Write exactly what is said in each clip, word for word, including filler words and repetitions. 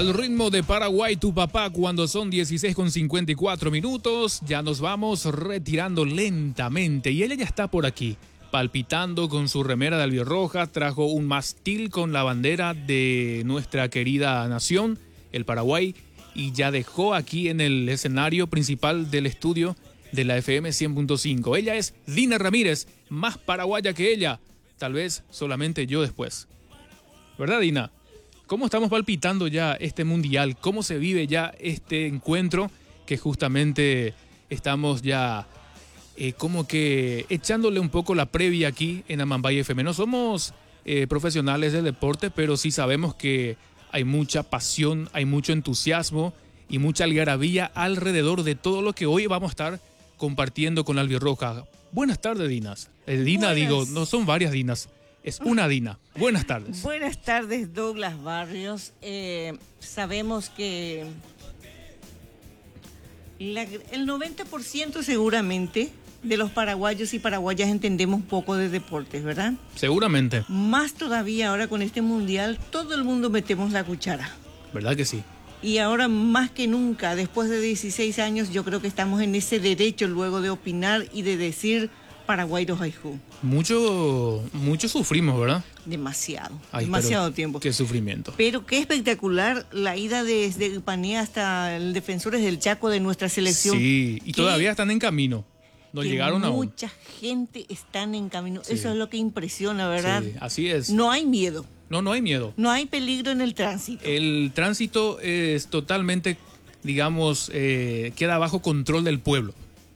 Al ritmo de Paraguay tu papá cuando son dieciséis con cincuenta y cuatro minutos, ya nos vamos retirando lentamente y ella ya está por aquí, palpitando con su remera de albirroja, trajo un mástil con la bandera de nuestra querida nación, el Paraguay, y ya dejó aquí en el escenario principal del estudio de la F M cien punto cinco. Ella es Dina Ramírez, más paraguaya que ella, tal vez solamente yo después. ¿Verdad, Dina? ¿Cómo estamos palpitando ya este mundial? ¿Cómo se vive ya este encuentro que justamente estamos ya eh, como que echándole un poco la previa aquí en Amambay F M? No somos eh, profesionales del deporte, pero sí sabemos que hay mucha pasión, hay mucho entusiasmo y mucha algarabía alrededor de todo lo que hoy vamos a estar compartiendo con la albirroja. Buenas tardes, Dinas. Eh, Dina, Buenas. digo, no son varias Dinas. Es una Dina. Buenas tardes. Buenas tardes, Douglas Barrios. Eh, sabemos que la, el noventa por ciento seguramente de los paraguayos y paraguayas entendemos poco de deportes, ¿verdad? Seguramente. Más todavía ahora con este mundial, todo el mundo metemos la cuchara. ¿Verdad que sí? Y ahora más que nunca, después de dieciséis años, yo creo que estamos en ese derecho luego de opinar y de decir Paraguay dos Aiju. Mucho, mucho sufrimos, ¿verdad? Demasiado, Ay, demasiado tiempo. Qué sufrimiento. Pero qué espectacular la ida desde Ipané hasta el Defensores del Chaco de nuestra selección. Sí, y que, todavía están en camino. No llegaron aún. Mucha gente está en camino. Sí. Eso es lo que impresiona, ¿verdad? Sí, así es. No hay miedo. No, no hay miedo. No hay peligro en el tránsito. El tránsito es totalmente, digamos, eh, queda bajo control del pueblo.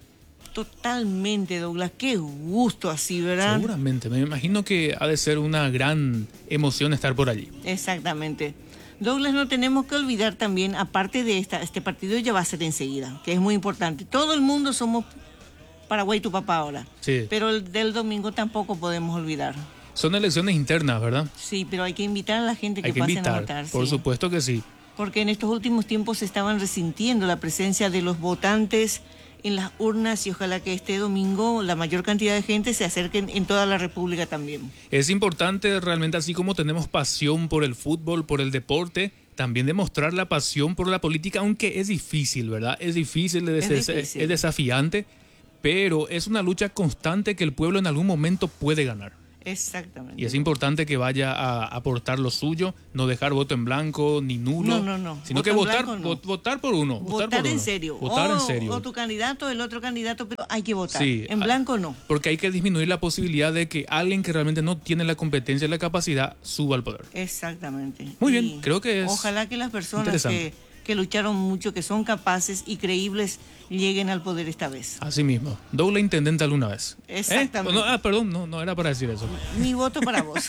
Totalmente, Douglas. Qué gusto así, ¿verdad? Seguramente. Me imagino que ha de ser una gran emoción estar por allí. Exactamente. Douglas, no tenemos que olvidar también, aparte de esta, este partido ya va a ser enseguida, que es muy importante. Todo el mundo somos Paraguay tu papá ahora. Sí. Pero el del domingo tampoco podemos olvidar. Son elecciones internas, ¿verdad? Sí, pero hay que invitar a la gente que hay que pasen invitar, a votar. Por sí. supuesto que sí. Porque en estos últimos tiempos se estaban resintiendo la presencia de los votantes en las urnas y ojalá que este domingo la mayor cantidad de gente se acerquen en toda la República también. Es importante realmente, así como tenemos pasión por el fútbol, por el deporte, también demostrar la pasión por la política, aunque es difícil, ¿verdad? Es difícil, es, es, des- difícil. es desafiante, pero es una lucha constante que el pueblo en algún momento puede ganar. Exactamente. Y es importante que vaya a aportar lo suyo, no dejar voto en blanco ni nulo. No, no, no. Sino Voto que en votar, blanco, no. vo- votar por uno. Votar, Votar por en uno. serio. Votar o, en serio. O tu candidato, el otro candidato, pero hay que votar. Sí, en blanco no. Porque hay que disminuir la posibilidad de que alguien que realmente no tiene la competencia y la capacidad suba al poder. Exactamente. Muy Y bien, creo que es ojalá que las personas que, que lucharon mucho, que son capaces y creíbles, lleguen al poder esta vez. Así mismo. Doble intendente alguna vez. Exactamente. ¿Eh? No, ah, perdón, no, no era para decir eso. Mi voto para vos.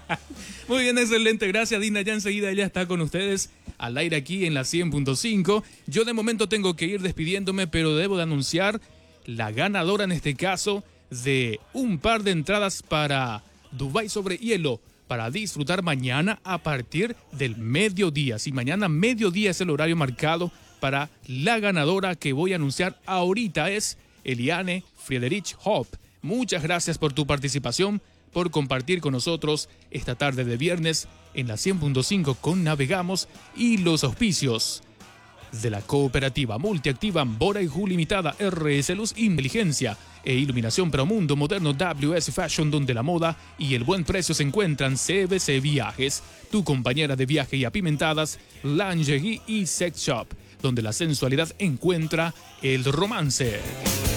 Muy bien, excelente. Gracias, Dina. Ya enseguida ella está con ustedes al aire aquí en la cien punto cinco. Yo de momento tengo que ir despidiéndome, pero debo de anunciar la ganadora en este caso de un par de entradas para Dubái sobre hielo para disfrutar mañana a partir del mediodía. Si mañana mediodía es el horario marcado para la ganadora que voy a anunciar ahorita, es Eliane Friedrich Hopp. Muchas gracias por tu participación, por compartir con nosotros esta tarde de viernes en la cien punto cinco con Navegamos y los auspicios de la cooperativa multiactiva Bora y Ju Limitada, R S Luz Inteligencia e Iluminación Promundo Moderno, W S Fashion, donde la moda y el buen precio se encuentran. C B C Viajes, tu compañera de viaje y apimentadas, Lingerie y Sex Shop, donde la sensualidad encuentra el romance.